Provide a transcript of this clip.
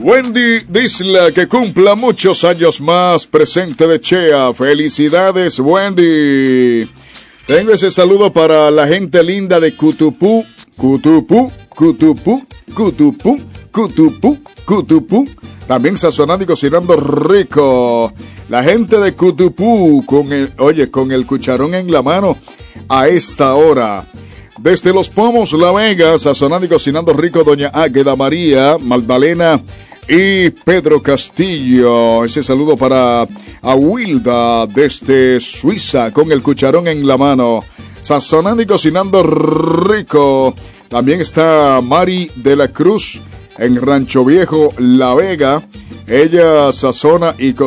Wendy Disla, que cumpla muchos años más, presente de Chea. Felicidades, Wendy. Tengo ese saludo para la gente linda de Cutupú, Cutupú, Cutupú, Cutupú, Cutupú, Cutupú. También sazonando y cocinando rico. La gente de Cutupú, con el cucharón en la mano a esta hora. Desde Los Pomos, La Vega, sazonando y cocinando rico, doña Águeda María, Magdalena y Pedro Castillo. Ese saludo para Awilda desde Suiza, con el cucharón en la mano, sazonando y cocinando rico. También está Mari de la Cruz en Rancho Viejo, La Vega. Ella sazona y